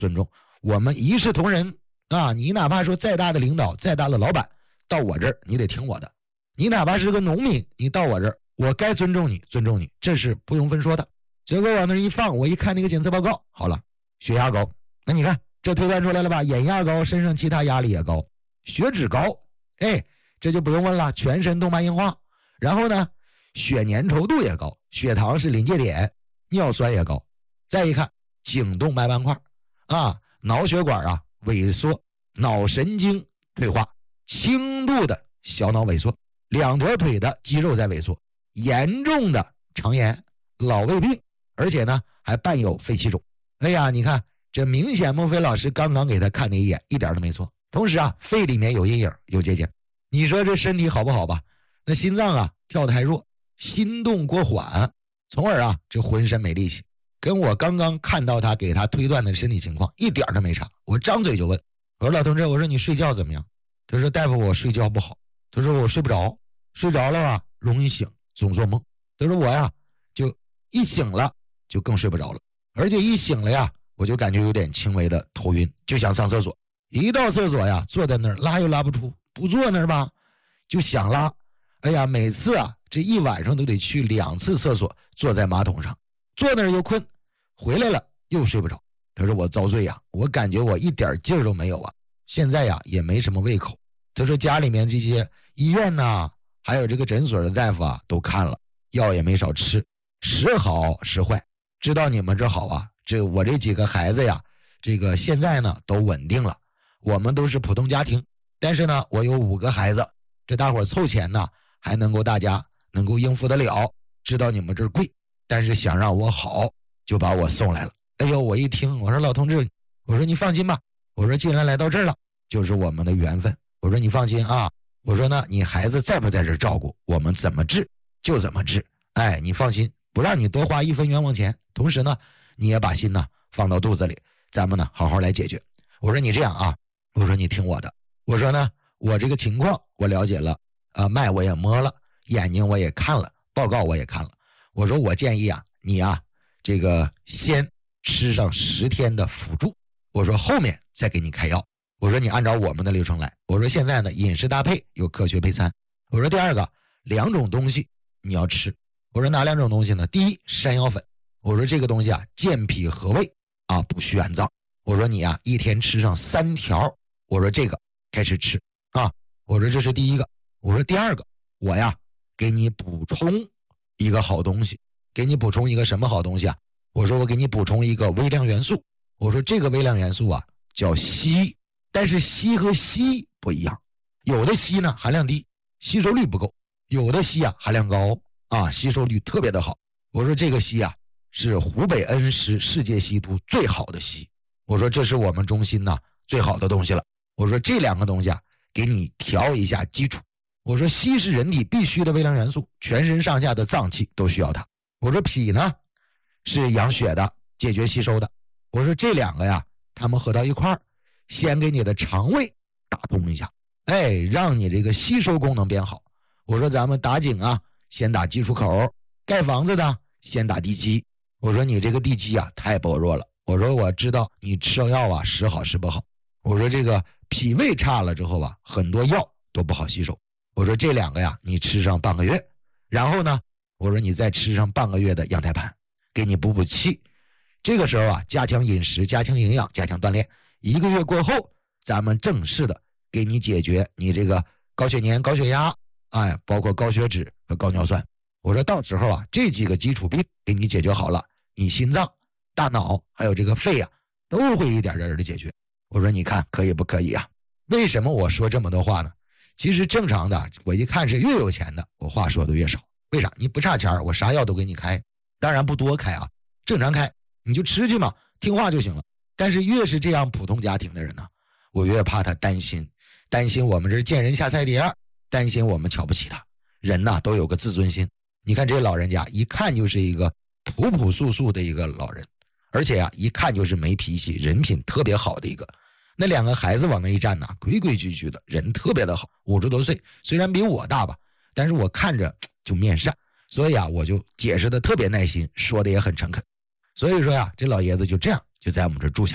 尊重，我们一视同仁啊！你哪怕说再大的领导，再大的老板，到我这儿你得听我的。你哪怕是个农民，你到我这儿，我该尊重你，尊重你，这是不用分说的。结果往那一放，我一看那个检测报告，好了，血压高，那你看这推断出来了吧？眼压高，身上其他压力也高，血脂高，哎，这就不用问了，全身动脉硬化。然后呢，血粘稠度也高，血糖是临界点，尿酸也高。再一看，颈动脉斑块啊，脑血管啊萎缩，脑神经退化，轻度的小脑萎缩，两条腿的肌肉在萎缩，严重的肠炎、老胃病，而且呢还伴有肺气肿。哎呀，你看这明显孟非老师刚刚给他看那一眼，一点都没错。同时啊，肺里面有阴影，有结节。你说这身体好不好吧？那心脏啊跳得太弱，心动过缓，从而啊这浑身没力气。跟我刚刚看到他给他推断的身体情况一点都没差。我张嘴就问，我说老同志，我说你睡觉怎么样？他说大夫，我睡觉不好。他说我睡不着，睡着了吧容易醒，总做梦。他说我呀就一醒了就更睡不着了，而且一醒了呀我就感觉有点轻微的头晕，就想上厕所。一到厕所呀坐在那儿拉又拉不出，不坐那儿吧就想拉。哎呀，每次啊这一晚上都得去2次厕所，坐在马桶上，坐那儿又困，回来了又睡不着。他说我遭罪呀，我感觉我一点劲儿都没有啊，现在呀也没什么胃口。他说家里面这些医院呐，还有这个诊所的大夫啊都看了，药也没少吃，时好时坏。知道你们这好啊，我这几个孩子呀，这个现在呢都稳定了，我们都是普通家庭，但是呢我有5个孩子，这大伙凑钱呢还能够大家能够应付得了。知道你们这儿贵，但是想让我好，就把我送来了。哎呦，我一听，我说老同志，我说你放心吧，我说既然来到这儿了，就是我们的缘分。我说你放心啊，我说呢，你孩子在不在这儿照顾，我们怎么治就怎么治。哎，你放心，不让你多花1分冤枉钱。同时呢，你也把心呢放到肚子里，咱们呢好好来解决。我说你这样啊，我说你听我的，我说呢，我这个情况我了解了，脉我也摸了，眼睛我也看了，报告我也看了。我说我建议啊，你啊，这个先吃上10天的辅助，我说后面再给你开药。我说你按照我们的流程来。我说现在呢，饮食搭配有科学配餐。我说第二个，2种东西你要吃。我说哪2种东西呢？第一，山药粉。我说这个东西啊，健脾和胃啊，补虚安脏。我说你啊，一天吃上3条。我说这个开始吃啊。我说这是第一个。我说第二个，我呀给你补充一个好东西。给你补充一个什么好东西啊？我说我给你补充一个微量元素。我说这个微量元素啊叫硒，但是硒和硒不一样，有的硒呢含量低，吸收率不够，有的硒啊含量高啊，吸收率特别的好。我说这个硒啊是湖北恩施世界硒都最好的硒。我说这是我们中心呢最好的东西了。我说这2个东西啊给你调一下基础。我说硒是人体必须的微量元素，全身上下的脏器都需要它。我说脾呢是养血的，解决吸收的。我说这2个呀，他们合到一块儿，先给你的肠胃打通一下，哎，让你这个吸收功能变好。我说咱们打井啊，先打基础口，盖房子的先打地基。我说你这个地基啊太薄弱了。我说我知道你吃药啊时好时不好。我说这个脾胃差了之后啊，很多药都不好吸收。我说这2个呀，你吃上半个月，然后呢，我说你再吃上半个月的羊胎盘，给你补补气。这个时候啊，加强饮食，加强营养，加强锻炼。1个月过后，咱们正式的给你解决你这个高血粘、高血压，哎，包括高血脂和高尿酸。我说到时候啊，这几个基础病给你解决好了，你心脏、大脑还有这个肺啊，都会一点点的解决。我说你看可以不可以啊？为什么我说这么多话呢？其实正常的，我一看是越有钱的，我话说的越少。为啥？你不差钱，我啥药都给你开，当然不多开啊，正常开，你就吃去嘛，听话就行了。但是越是这样普通家庭的人呢，我越怕他担心我们这见人下菜碟，担心我们瞧不起他。人呐都有个自尊心。你看这老人家一看就是一个朴朴素素的一个老人，而且啊一看就是没脾气，人品特别好的一个。那2个孩子往那一站呢，规规矩矩的，人特别的好，50多岁，虽然比我大吧，但是我看着就面善，所以啊我就解释的特别耐心，说的也很诚恳。所以说呀，这老爷子就这样就在我们这住下了。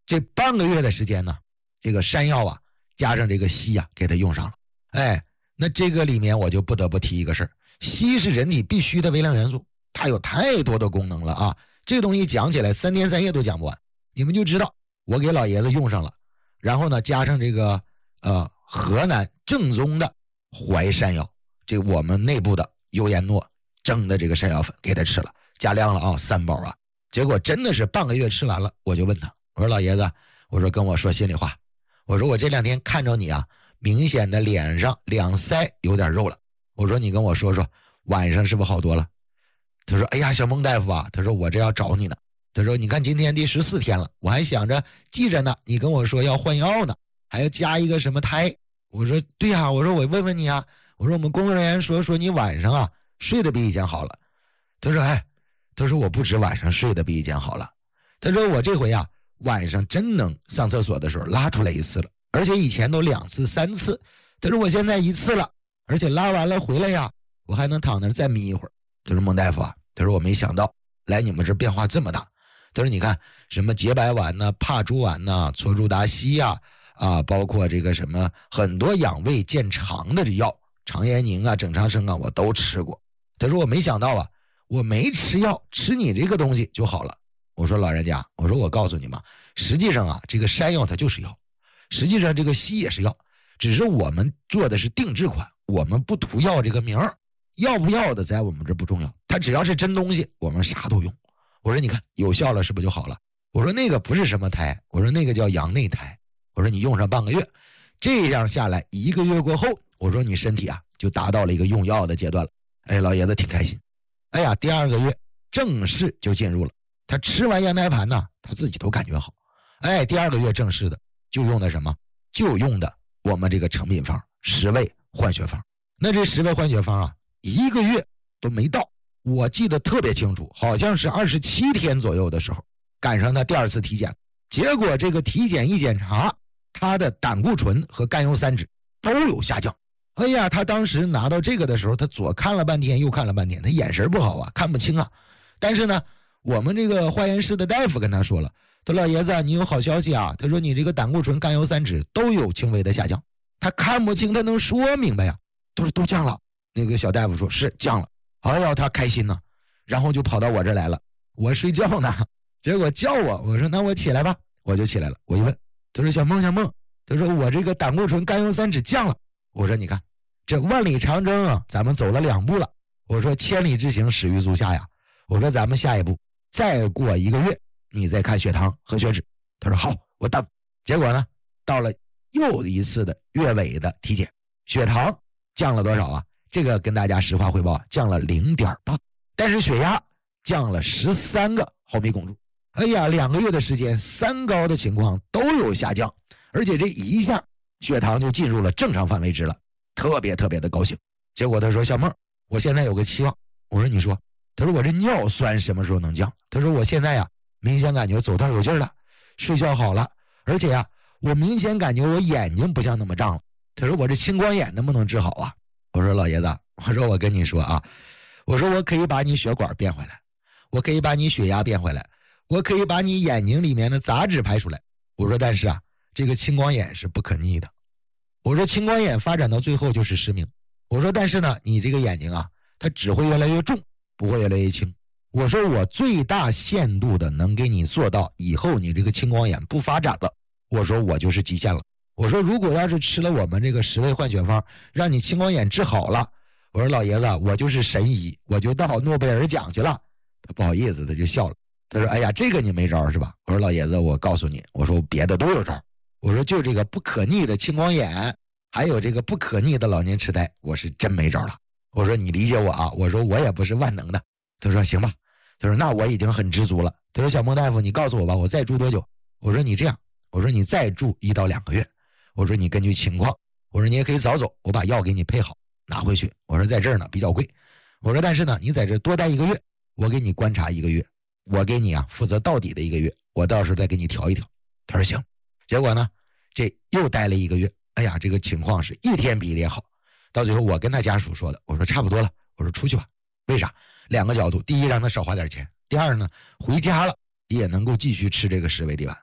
这半个月的时间呢，这个山药啊加上这个硒啊给它用上了。哎，那这个里面我就不得不提一个事儿，硒是人体必须的微量元素，它有太多的功能了啊，这个东西讲起来3天3夜都讲不完。你们就知道我给老爷子用上了，然后呢加上这个河南正宗的淮山药，这个我们内部的优颜诺蒸的这个山药粉给他吃了，加量了啊，3包啊。结果真的是半个月吃完了，我就问他，我说老爷子，我说跟我说心里话，我说我这2天看着你啊，明显的脸上两腮有点肉了，我说你跟我说说晚上是不是好多了？他说哎呀小孟大夫啊，他说我这要找你呢，他说你看今天第14天了，我还想着记着呢，你跟我说要换药呢，还要加一个什么胎。我说对啊，我说我问问你啊，我说我们工作人员说你晚上啊睡得比以前好了。他说哎，他说我不止晚上睡得比以前好了，他说我这回啊晚上真能上厕所的时候拉出来1次了，而且以前都2次3次，他说我现在1次了，而且拉完了回来呀我还能躺那儿再眯一会儿。他说孟大夫啊，他说我没想到来你们这变化这么大。他说你看什么洁白丸呐、帕珠丸呐、唑珠达烯呀包括这个什么很多养胃健肠的这药，肠炎宁啊、整肠生啊我都吃过。他说我没想到啊，我没吃药吃你这个东西就好了。我说老人家，我说我告诉你嘛，实际上啊这个山药它就是药，实际上这个硒也是药，只是我们做的是定制款，我们不图药这个名儿，要不要的在我们这不重要，它只要是真东西我们啥都用。我说你看有效了是不是就好了？我说那个不是什么胎，我说那个叫羊内胎，我说你用上半个月，这样下来1个月过后，我说你身体啊就达到了一个用药的阶段了。哎，老爷子挺开心。哎呀，第2个月正式就进入了，他吃完羊胎盘呢他自己都感觉好。哎，第2个月正式的就用的什么？就用的我们这个成品方10味换血方。那这10味换血方啊1个月都没到，我记得特别清楚，好像是27天左右的时候赶上他第2次体检，结果这个体检一检查，他的胆固醇和甘油三酯都有下降。哎呀，他当时拿到这个的时候，他左看了半天右看了半天，他眼神不好啊，看不清啊。但是呢我们这个化验室的大夫跟他说了，他说老爷子你有好消息啊，他说你这个胆固醇甘油三酯都有轻微的下降。他看不清他能说明白呀，他说都降了。那个小大夫说是降了。哎呀他开心呢，然后就跑到我这来了，我睡觉呢，结果叫我说那我起来吧，我就起来了。我一问，他说小孟，他说我这个胆固醇甘油三酯降了。我说你看这万里长征啊咱们走了2步了，我说千里之行始于足下呀，我说咱们下一步再过1个月你再看血糖和血脂。他说好，我等。结果呢到了又一次的月尾的体检，血糖降了多少啊？这个跟大家实话汇报，降了 0.8， 但是血压降了13个毫米汞柱。哎呀，2个月的时间3高的情况都有下降，而且这一下血糖就进入了正常范围值了，特别的高兴。结果他说小孟，我现在有个期望。我说你说。他说我这尿酸什么时候能降？他说我现在呀明显感觉走道有劲了，睡觉好了，而且呀我明显感觉我眼睛不像那么胀了。他说我这青光眼能不能治好啊？我说老爷子，我说我跟你说啊，我说我可以把你血管变回来，我可以把你血压变回来，我可以把你眼睛里面的杂质排出来。我说但是啊这个青光眼是不可逆的，我说青光眼发展到最后就是失明。我说但是呢你这个眼睛啊它只会越来越重，不会越来越轻。我说我最大限度的能给你做到以后你这个青光眼不发展了，我说我就是极限了。我说如果要是吃了我们这个10味换血方让你青光眼治好了，我说老爷子我就是神医，我就到诺贝尔奖去了。他不好意思他就笑了，他说哎呀这个你没招是吧？我说老爷子我告诉你，我说别的都有招，我说就这个不可逆的青光眼还有这个不可逆的老年痴呆我是真没招了。我说你理解我啊，我说我也不是万能的。他说行吧，他说那我已经很知足了。他说小孟大夫你告诉我吧，我再住多久？我说你这样，我说你再住1到2个月，我说你根据情况，我说你也可以早走，我把药给你配好拿回去。我说在这儿呢比较贵，我说但是呢你在这多待1个月，我给你观察1个月，我给你啊负责到底的1个月，我到时候再给你调一调。他说行。结果呢这又待了1个月，哎呀这个情况是一天比一天好。到最后我跟他家属说的，我说差不多了，我说出去吧。为啥？2个角度，第一让他少花点钱，第二呢回家了也能够继续吃这个10味地丸。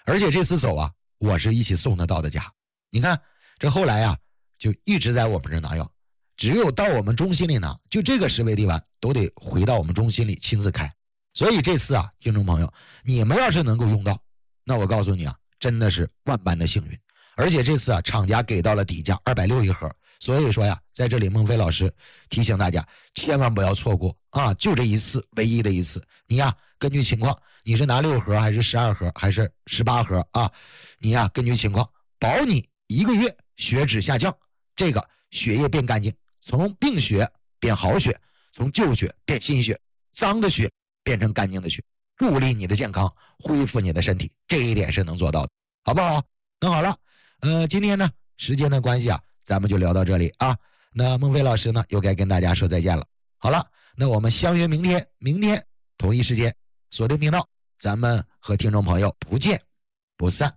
而且这次走啊，我是一起送他到的家。你看这后来啊，就一直在我们这拿药，只有到我们中心里拿，就这个十味地丸都得回到我们中心里亲自开。所以这次啊，听众朋友，你们要是能够用到，那我告诉你啊，真的是万般的幸运。而且这次啊，厂家给到了底价260一盒，所以说呀，在这里孟非老师提醒大家，千万不要错过啊！就这一次，唯一的一次，你呀根据情况，你是拿6盒还是12盒还是18盒啊？你呀根据情况，保你1个月血脂下降，这个血液变干净，从病血变好血，从旧血变新血，脏的血变成干净的血，助力你的健康，恢复你的身体，这一点是能做到的，好不好？那好了。今天呢，时间的关系啊，咱们就聊到这里啊。那孟非老师呢，又该跟大家说再见了。好了，那我们相约明天同一时间锁定频道，咱们和听众朋友不见不散。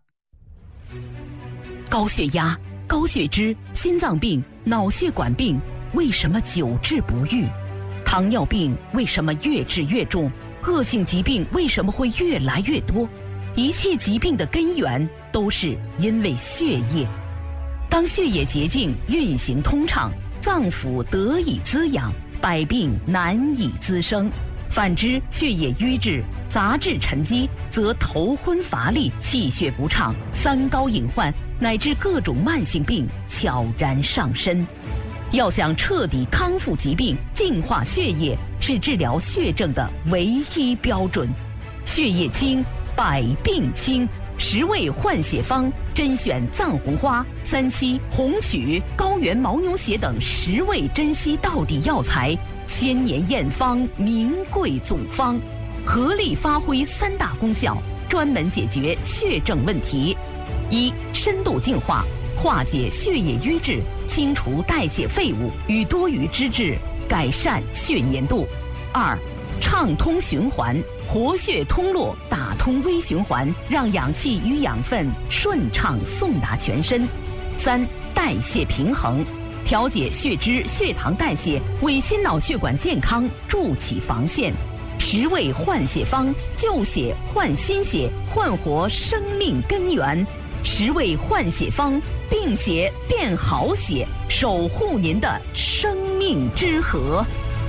高血压、高血脂、心脏病、脑血管病，为什么久治不愈？糖尿病为什么越治越重？恶性疾病为什么会越来越多？一切疾病的根源都是因为血液。当血液洁净、运行通畅，脏腑得以滋养，百病难以滋生。反之，血液瘀滞、杂质沉积，则头昏乏力、气血不畅、三高隐患，乃至各种慢性病悄然上身。要想彻底康复疾病、净化血液，是治疗血症的唯一标准。血液清，百病清，10味换血方，甄选藏红花、3七、红曲、高原牦牛血等10味珍稀到底药材，千年验方，名贵总方，合力发挥3大功效，专门解决血症问题：一、深度净化，化解血液瘀滞，清除代谢废物与多余脂质，改善血粘度；二、畅通循环，活血通络，打通微循环，让氧气与养分顺畅送达全身；三、代谢平衡，调节血脂、血糖代谢，为心脑血管健康筑起防线。10味换血方，旧血换新血，焕活生命根源。10味换血方，病血变好血，守护您的生命之河。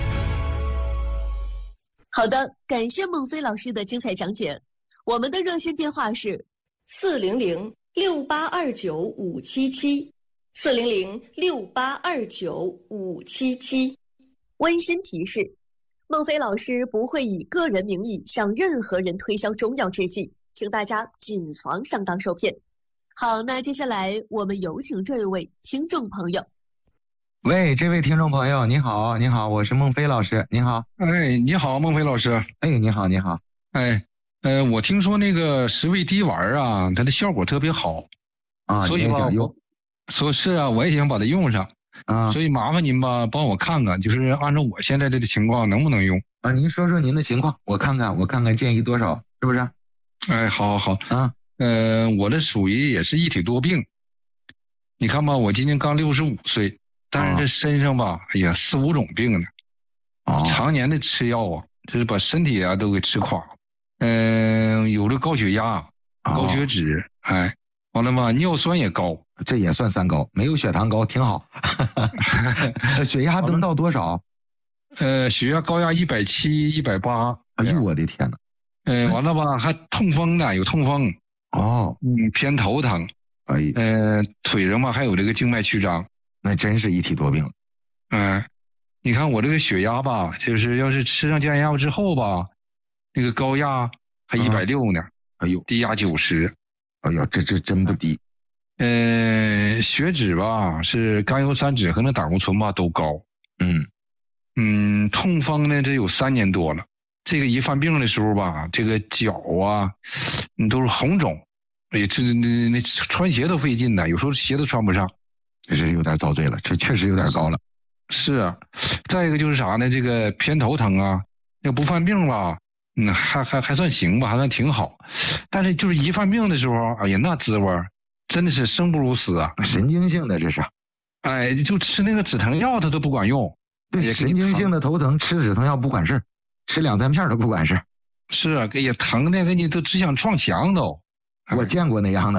好的，感谢孟非老师的精彩讲解。我们的热线电话是400-6829-577，400-6829-577。温馨提示：孟非老师不会以个人名义向任何人推销中药制剂，请大家谨防上当受骗。好，那接下来我们有请这一位听众朋友。 喂，这位听众朋友，你好，你好，我是孟非老师，你好。 哎，你好，孟非老师。 哎，你好，你好。 哎，我听说那个10味滴丸啊，它的效果特别好啊， 所以吧，说是啊，我也想把它用上啊， 所以麻烦您吧，帮我看看，就是按照我现在这个情况能不能用啊？您说说您的情况，我看看建议多少，是不是？ 哎，好啊，我这属于也是一体多病。你看吧，我今年刚65岁。但是这身上吧，哎呀，4、5种病呢，常年的吃药啊，就是把身体啊都给吃垮。有这高血压、高血脂，哎，完了嘛，尿酸也高， 这也算3高，没有血糖高，挺好。血压能到多少？ 血压高压170、180。 哎呦，我的天哪！ 完了吧，还痛风呢，有痛风。偏头疼。腿上嘛还有这个静脉曲张。 那真是一体多病。 你看我这个血压吧，就是要是吃上降压药之后吧，那个高压还160呢， 哎呦， 低压90， 哎呦，这真不低。 血脂吧是甘油三酯和那胆固醇吧都高。痛风呢这有3年多了，这个一犯病的时候吧，这个脚啊，都是红肿，那穿鞋都费劲呢，有时候鞋都穿不上。 这是有点遭罪了，这确实有点高了。 是啊，再一个就是啥呢？这个偏头疼啊，要不犯病吧，还算行吧，还算挺好。但是就是一犯病的时候，哎呀，那滋味真的是生不如死啊！ 神经性的这是。 哎，就吃那个止疼药，它都不管用。 对，神经性的头疼吃止疼药不管事，吃2、3片都不管事。 是啊，给也疼的给你都只想撞墙都。 我见过那样的。